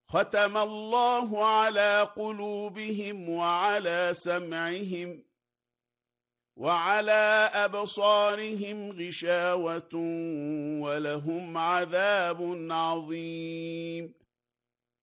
ختم الله على قلوبهم وعلى سمعهم وعلى أبصارهم غشاوة ولهم عذاب عظيم